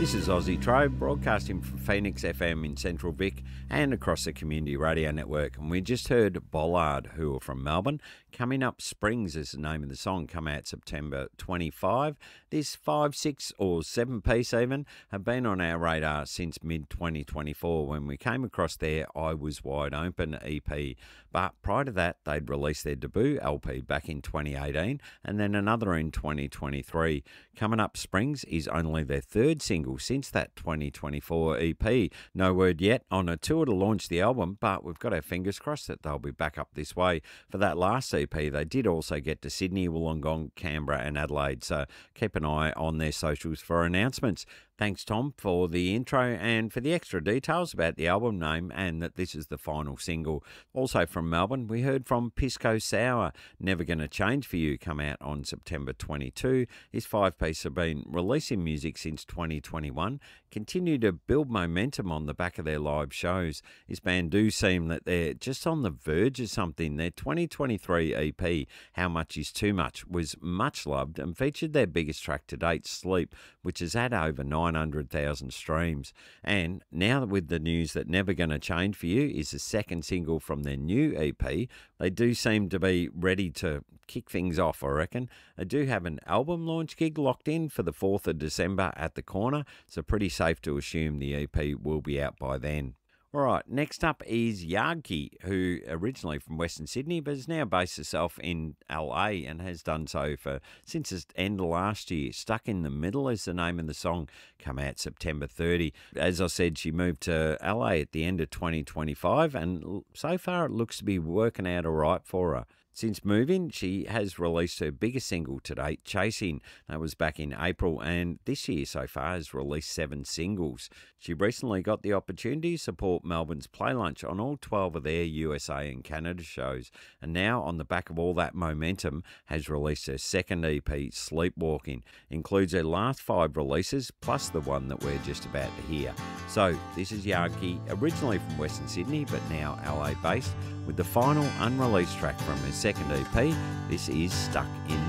This is Aussie Trove, broadcasting from Phoenix FM in Central Vic and across the Community Radio Network. And we just heard Bollard, who are from Melbourne. Coming Up Springs is the name of the song, come out September 25. This 5, 6 or 7 piece even have been on our radar since mid-2024 when we came across their I Was Wide Open EP. But prior to that, they'd released their debut LP back in 2018 and then another in 2023. Coming Up Springs is only their third single since that 2024 EP. No word yet on a tour to launch the album, but we've got our fingers crossed that they'll be back up this way. For that last EP, they did also get to Sydney, Wollongong, Canberra and Adelaide, so keep an eye on their socials for announcements. Thanks, Tom, for the intro and for the extra details about the album name and that this is the final single. Also from Melbourne, we heard from Pisco Sour, Never Gonna Change For You, come out on September 22. His 5-piece have been releasing music since 2021, continue to build momentum on the back of their live shows. This band do seem that they're just on the verge of something. Their 2023 EP, How Much Is Too Much, was much loved and featured their biggest track to date, Sleep, which has had over 900,000 streams. And now with the news that Never Gonna Change For You is the second single from their new EP, they do seem to be ready to kick things off, I reckon. They do have an album launch gig locked in for the 4th of December at the Corner, so pretty safe to assume the EP will be out by then. All right, next up is Yagi, who originally from Western Sydney but has now based herself in LA and has done so since the end of last year. Stuck in the Middle is the name of the song, come out September 30. As I said, she moved to LA at the end of 2025 and so far it looks to be working out all right for her. Since moving, she has released her biggest single to date, Chasing. That was back in April, and this year so far has released 7 singles. She recently got the opportunity to support Melbourne's Play Lunch on all 12 of their USA and Canada shows, and now on the back of all that momentum has released her second EP, Sleepwalking. Includes her last 5 releases, plus the one that we're just about to hear. So this is Yagi, originally from Western Sydney, but now LA based, with the final unreleased track from her second EP. This is Stuck in